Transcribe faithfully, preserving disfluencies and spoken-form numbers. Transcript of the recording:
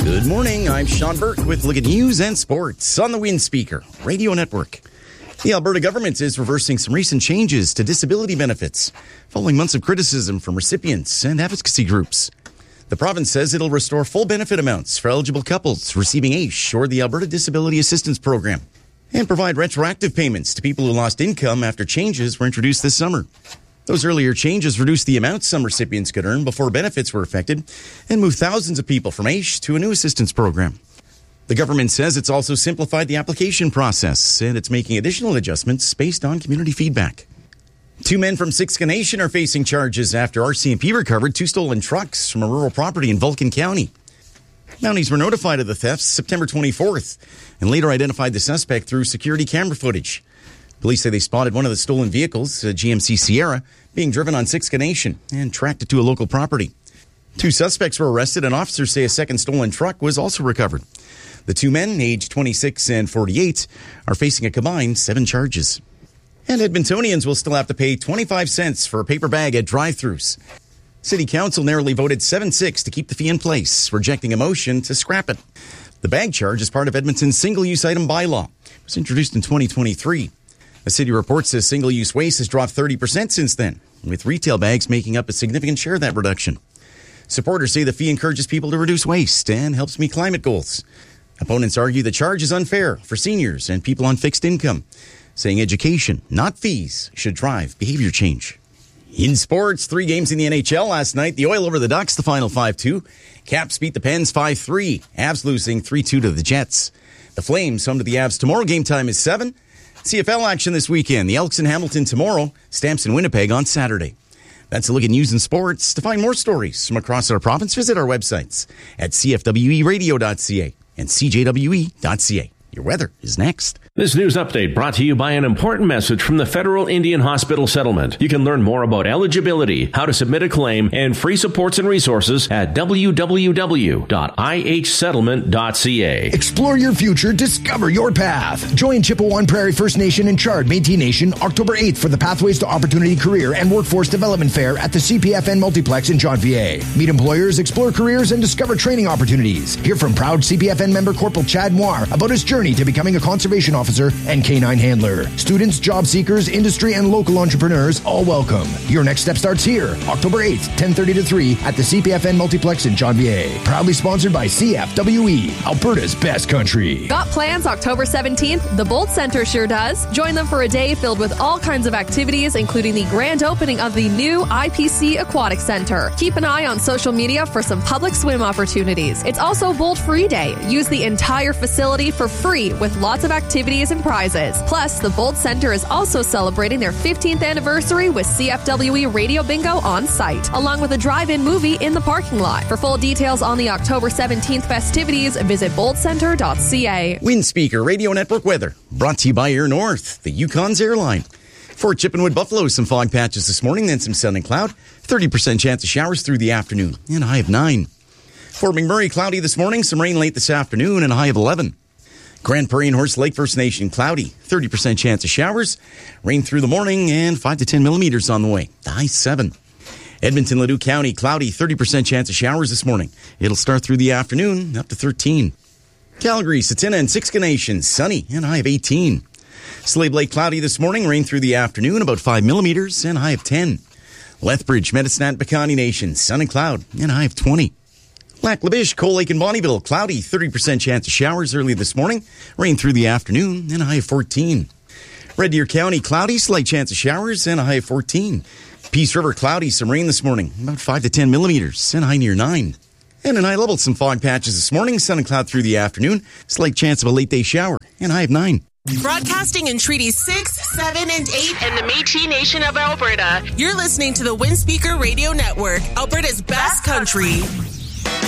Good morning, I'm Sean Burke with Look at News and Sports on the Wind Speaker Radio Network. The Alberta government is reversing some recent changes to disability benefits following months of criticism from recipients and advocacy groups. The province says it'll restore full benefit amounts for eligible couples receiving A I S H or the Alberta Disability Assistance Program and provide retroactive payments to people who lost income after changes were introduced this summer. Those earlier changes reduced the amount some recipients could earn before benefits were affected and moved thousands of people from A I S H to a new assistance program. The government says it's also simplified the application process and it's making additional adjustments based on community feedback. Two men from Siksika Nation are facing charges after R C M P recovered two stolen trucks from a rural property in Vulcan County. Mounties were notified of the thefts September twenty-fourth and later identified the suspect through security camera footage. Police say they spotted one of the stolen vehicles, a G M C Sierra, being driven on Siksika Nation and tracked it to a local property. Two suspects were arrested and officers say a second stolen truck was also recovered. The two men, aged twenty-six and forty-eight, are facing a combined seven charges. And Edmontonians will still have to pay twenty-five cents for a paper bag at drive-thrus. City Council narrowly voted seven six to keep the fee in place, rejecting a motion to scrap it. The bag charge is part of Edmonton's single-use item bylaw. It was introduced in twenty twenty-three. The city report says single-use waste has dropped thirty percent since then, with retail bags making up a significant share of that reduction. Supporters say the fee encourages people to reduce waste and helps meet climate goals. Opponents argue the charge is unfair for seniors and people on fixed income, saying education, not fees, should drive behavior change. In sports, three games in the N H L last night. The Oil over the Ducks, the final five two. Caps beat the Pens five three. Avs losing three two to the Jets. The Flames home to the Avs tomorrow. Game time is seven. C F L action this weekend. The Elks in Hamilton tomorrow. Stamps in Winnipeg on Saturday. That's a look at news and sports. To find more stories from across our province, visit our websites at c f w e radio dot c a and c j w e dot c a. Your weather is next. This news update brought to you by an important message from the Federal Indian Hospital Settlement. You can learn more about eligibility, how to submit a claim, and free supports and resources at w w w dot i h settlement dot c a. Explore your future, discover your path. Join Chippewa Prairie First Nation and Chard Métis Nation October eighth for the Pathways to Opportunity Career and Workforce Development Fair at the C P F N Multiplex in Jean-Vier. Meet employers, explore careers, and discover training opportunities. Hear from proud C P F N member Corporal Chad Moir about his journey to becoming a conservation officer and canine handler. Students, job seekers, industry, and local entrepreneurs all welcome. Your next step starts here, October eighth, ten thirty to three at the C P F N Multiplex in Jean-Vier. Proudly sponsored by C F W E, Alberta's best country. Got plans October seventeenth? The Bolt Centre sure does. Join them for a day filled with all kinds of activities, including the grand opening of the new I P C Aquatic Centre. Keep an eye on social media for some public swim opportunities. It's also Bolt Free Day. Use the entire facility for free with lots of activities and prizes. Plus, the Bolt Centre is also celebrating their fifteenth anniversary with C F W E Radio Bingo on site, along with a drive-in movie in the parking lot. For full details on the October seventeenth festivities, visit bolt centre dot c a. Wind Speaker Radio Network weather brought to you by Air North, the Yukon's airline. For Chippenwood Buffalo, some fog patches this morning, then some sun and cloud. thirty percent chance of showers through the afternoon, and a high of nine. Fort McMurray, cloudy this morning, some rain late this afternoon, and a high of eleven. Grand Prairie and Horse Lake First Nation, cloudy, thirty percent chance of showers, rain through the morning, and five to ten millimeters on the way, the high seven. Edmonton, Leduc County, cloudy, thirty percent chance of showers this morning. It'll start through the afternoon, up to thirteen. Calgary, Satina, and Siksika Nation, sunny, and a high of eighteen. Slave Lake, cloudy this morning, rain through the afternoon, about five millimeters, and a high of ten. Lethbridge, Medicine Hat, Bacani Nation, sun and cloud, and a high of twenty. Lac La Biche, Cold Lake, and Bonnyville, cloudy, thirty percent chance of showers early this morning, rain through the afternoon, and a high of fourteen. Red Deer County, cloudy, slight chance of showers, and a high of fourteen. Peace River, cloudy, some rain this morning, about five to ten millimeters, and a high near nine. And in High Level, some fog patches this morning, sun and cloud through the afternoon, slight chance of a late day shower, and a high of nine. Broadcasting in Treaties six, seven, and eight and the Métis Nation of Alberta. You're listening to the Wind Speaker Radio Network, Alberta's best country.